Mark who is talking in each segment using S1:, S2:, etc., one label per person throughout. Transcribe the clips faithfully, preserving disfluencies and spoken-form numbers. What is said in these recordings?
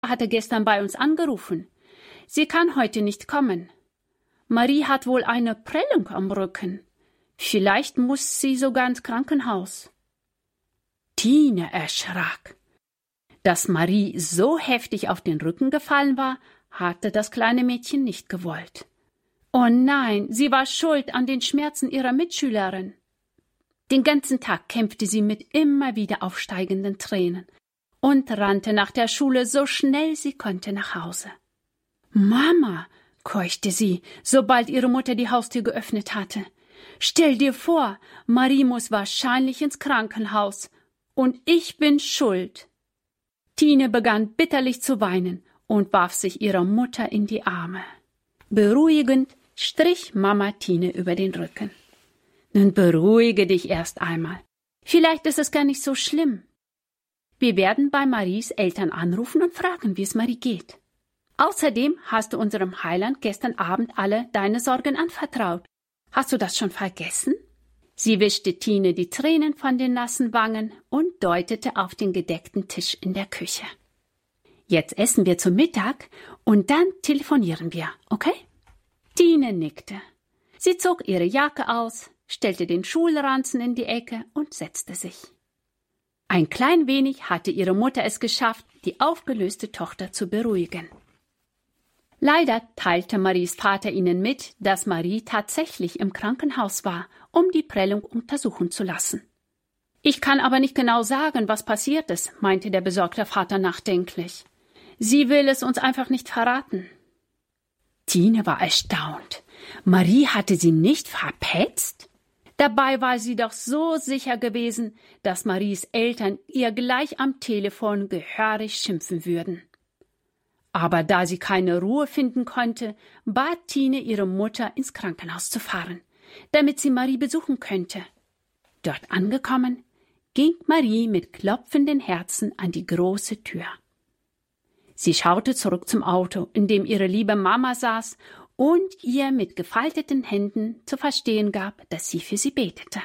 S1: hatte gestern bei uns angerufen. Sie kann heute nicht kommen. Marie hat wohl eine Prellung am Rücken. Vielleicht muss sie sogar ins Krankenhaus. Tine erschrak. Dass Marie so heftig auf den Rücken gefallen war, hatte das kleine Mädchen nicht gewollt. Oh nein, sie war schuld an den Schmerzen ihrer Mitschülerin. Den ganzen Tag kämpfte sie mit immer wieder aufsteigenden Tränen und rannte nach der Schule so schnell sie konnte nach Hause. »Mama«, keuchte sie, sobald ihre Mutter die Haustür geöffnet hatte, »stell dir vor, Marie muss wahrscheinlich ins Krankenhaus und ich bin schuld.« Tine begann bitterlich zu weinen und warf sich ihrer Mutter in die Arme. Beruhigend strich Mama Tine über den Rücken. »Nun beruhige dich erst einmal. Vielleicht ist es gar nicht so schlimm. Wir werden bei Maries Eltern anrufen und fragen, wie es Marie geht. Außerdem hast du unserem Heiland gestern Abend alle deine Sorgen anvertraut. Hast du das schon vergessen?« Sie wischte Tine die Tränen von den nassen Wangen und deutete auf den gedeckten Tisch in der Küche. »Jetzt essen wir zu Mittag und dann telefonieren wir, okay?« Tine nickte. Sie zog ihre Jacke aus, stellte den Schulranzen in die Ecke und setzte sich. Ein klein wenig hatte ihre Mutter es geschafft, die aufgelöste Tochter zu beruhigen. Leider teilte Maries Vater ihnen mit, dass Marie tatsächlich im Krankenhaus war, um die Prellung untersuchen zu lassen. »Ich kann aber nicht genau sagen, was passiert ist«, meinte der besorgte Vater nachdenklich. »Sie will es uns einfach nicht verraten.« Tine war erstaunt. Marie hatte sie nicht verpetzt? Dabei war sie doch so sicher gewesen, dass Maries Eltern ihr gleich am Telefon gehörig schimpfen würden. Aber da sie keine Ruhe finden konnte, bat Tine ihre Mutter, ins Krankenhaus zu fahren, damit sie Marie besuchen könnte. Dort angekommen, ging Marie mit klopfenden Herzen an die große Tür. Sie schaute zurück zum Auto, in dem ihre liebe Mama saß und ihr mit gefalteten Händen zu verstehen gab, dass sie für sie betete.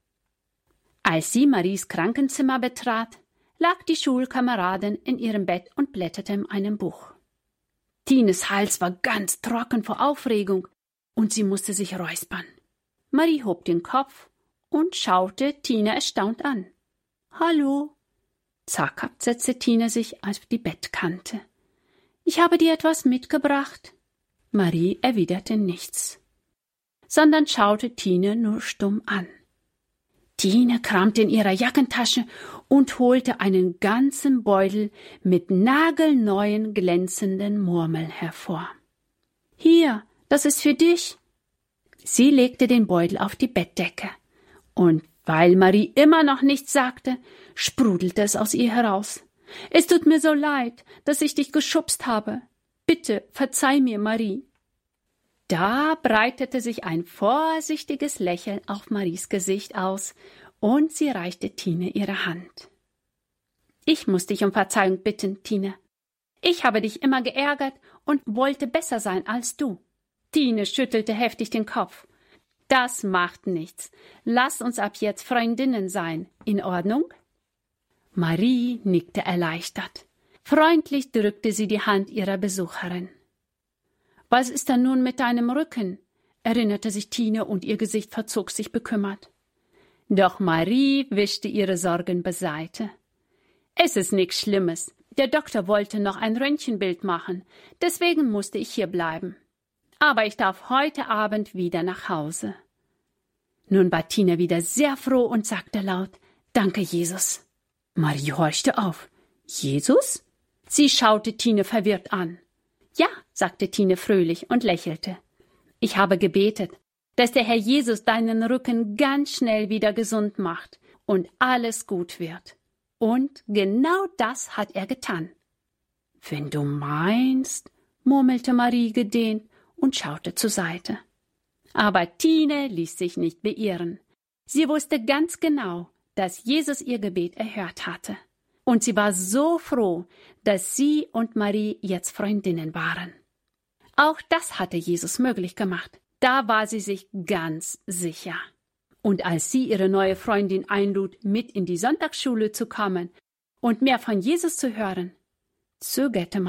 S1: Als sie Maries Krankenzimmer betrat, lag die Schulkameradin in ihrem Bett und blätterte in einem Buch. Tines Hals war ganz trocken vor Aufregung und sie musste sich räuspern. Marie hob den Kopf und schaute Tine erstaunt an. »Hallo?« Zaghaft setzte Tine sich auf die Bettkante. »Ich habe dir etwas mitgebracht.« Marie erwiderte nichts, sondern schaute Tine nur stumm an. Tine kramte in ihrer Jackentasche und holte einen ganzen Beutel mit nagelneuen, glänzenden Murmeln hervor. »Hier, das ist für dich.« Sie legte den Beutel auf die Bettdecke, und weil Marie immer noch nichts sagte, sprudelte es aus ihr heraus. »Es tut mir so leid, dass ich dich geschubst habe. Bitte verzeih mir, Marie.« Da breitete sich ein vorsichtiges Lächeln auf Maries Gesicht aus, und sie reichte Tine ihre Hand. »Ich muss dich um Verzeihung bitten, Tine. Ich habe dich immer geärgert und wollte besser sein als du.« Tine schüttelte heftig den Kopf. »Das macht nichts. Lass uns ab jetzt Freundinnen sein. In Ordnung?« Marie nickte erleichtert. Freundlich drückte sie die Hand ihrer Besucherin. »Was ist denn nun mit deinem Rücken?« erinnerte sich Tine und ihr Gesicht verzog sich bekümmert. Doch Marie wischte ihre Sorgen beiseite. »Es ist nichts Schlimmes. Der Doktor wollte noch ein Röntgenbild machen. Deswegen musste ich hier bleiben. Aber ich darf heute Abend wieder nach Hause.« Nun war Tine wieder sehr froh und sagte laut, »Danke, Jesus.« Marie horchte auf. »Jesus?« Sie schaute Tine verwirrt an. »Ja«, sagte Tine fröhlich und lächelte. »Ich habe gebetet, dass der Herr Jesus deinen Rücken ganz schnell wieder gesund macht und alles gut wird. Und genau das hat er getan.« »Wenn du meinst«, murmelte Marie gedehnt und schaute zur Seite. Aber Tine ließ sich nicht beirren. Sie wusste ganz genau, dass Jesus ihr Gebet erhört hatte. Und sie war so froh, dass sie und Marie jetzt Freundinnen waren. Auch das hatte Jesus möglich gemacht. Da war sie sich ganz sicher. Und als sie ihre neue Freundin einlud, mit in die Sonntagsschule zu kommen und mehr von Jesus zu hören, zögerte